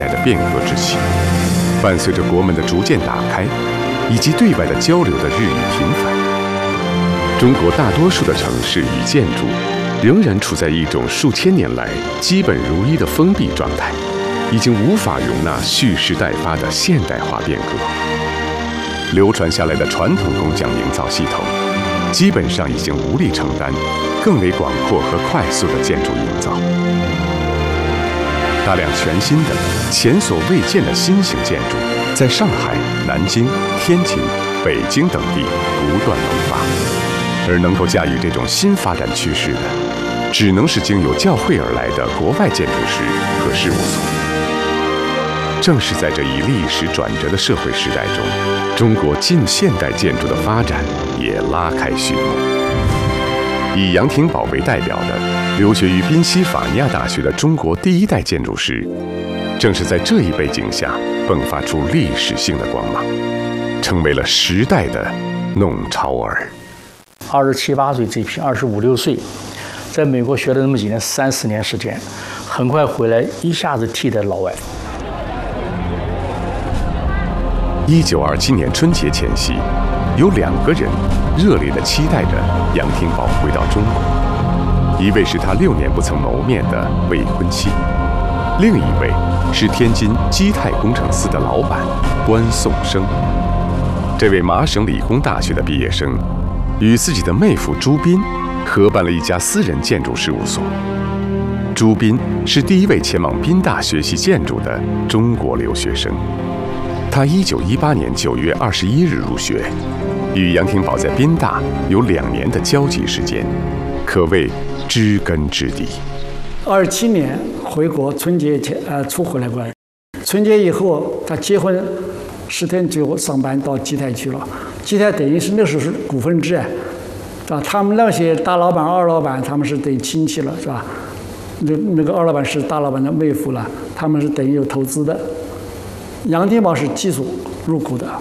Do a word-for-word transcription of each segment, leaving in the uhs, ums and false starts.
代的变革之期，伴随着国门的逐渐打开，以及对外的交流的日益频繁，中国大多数的城市与建筑仍然处在一种数千年来基本如一的封闭状态，已经无法容纳蓄势待发的现代化变革。流传下来的传统工匠营造系统，基本上已经无力承担更为广阔和快速的建筑营造。大量全新的、前所未见的新型建筑，在上海、南京、天津、北京等地不断萌发，而能够驾驭这种新发展趋势的，只能是经由教会而来的国外建筑师和事务所。正是在这一历史转折的社会时代中，中国近现代建筑的发展也拉开序幕。以杨廷宝为代表的留学于宾夕法尼亚大学的中国第一代建筑师，正是在这一背景下迸发出历史性的光芒，成为了时代的弄潮儿。 二十七八岁这批，二十五六岁，在美国学了那么几年，三四年时间，很快回来，一下子替代老外。 一九二七年春节前夕，有两个人热烈地期待着杨廷宝回到中国，一位是他六年不曾谋面的未婚妻，另一位是天津基泰工程司的老板关颂声。这位麻省理工大学的毕业生，与自己的妹夫朱斌合办了一家私人建筑事务所。朱斌是第一位前往宾大学习建筑的中国留学生。他一九一八年九月二十一日入学，与杨廷宝在宾大有两年的交集时间，可谓知根知底。 二七年回国，春节前呃初回来过来，春节以后他结婚十天就上班到基泰去了。基泰等于是那时候是股份制啊，是吧？他们那些大老板、二老板，他们是等于亲戚了，是吧？那那个二老板是大老板的妹夫了，他们是等于有投资的。杨廷宝是技术入股的。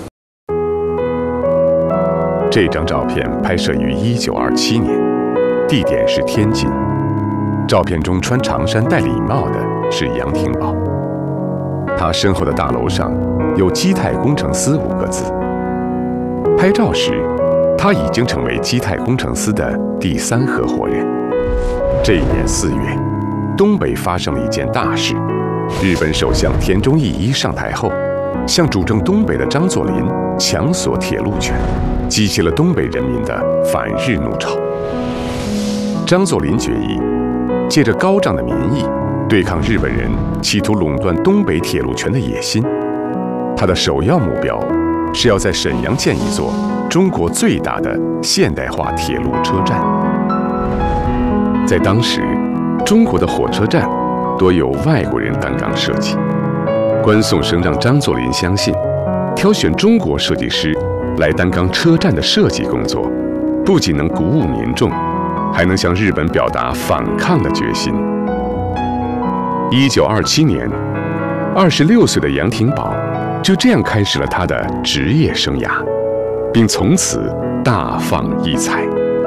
这张照片拍摄于一九二七年，地点是天津。照片中穿长衫戴礼帽的是杨廷宝，他身后的大楼上有基泰工程司五个字。拍照时，他已经成为基泰工程司的第三合伙人。这一年四月，东北发生了一件大事。日本首相田中义一上台后，向主政东北的张作霖强索铁路权，激起了东北人民的反日怒潮。张作霖决议借着高涨的民意，对抗日本人企图垄断东北铁路权的野心。他的首要目标是要在沈阳建一座中国最大的现代化铁路车站。在当时，中国的火车站多由外国人担纲设计。关颂声让张作霖相信，挑选中国设计师来担纲车站的设计工作，不仅能鼓舞民众，还能向日本表达反抗的决心。一九二七年，二十六岁的杨廷宝就这样开始了他的职业生涯，并从此大放异彩。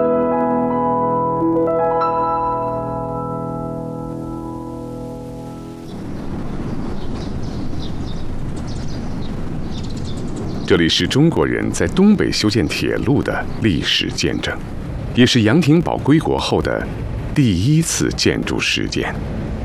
这里是中国人在东北修建铁路的历史见证，也是杨廷宝归国后的第一次建筑实践。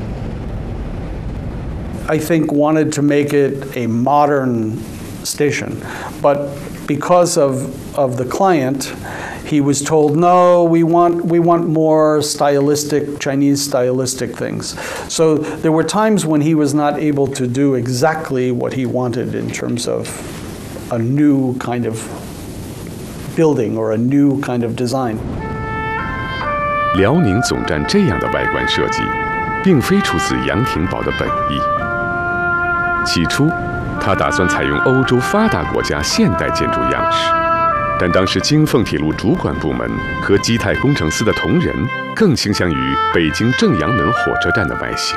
I think wanted to make it a modern station, but because of of the client, he was told, no, we want we want more stylistic, Chinese stylistic things. So there were times when he was not able to do exactly what he wanted in terms of a new kind of building or a new kind of design. 辽宁总站这样的外观设计，并非出自杨廷宝的本意。起初，他打算采用欧洲发达国家现代建筑样式，但当时京凤铁路主管部门和基泰工程司的同仁更倾向于北京正阳门火车站的外形。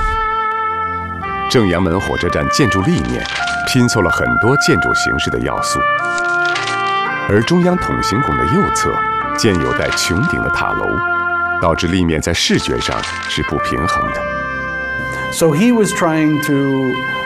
正阳门火车站建筑立面拼凑了很多建筑形式的要素，而中央筒形拱的右侧建有带穹顶的塔楼，导致立面在视觉上是不平衡的。 So he was trying to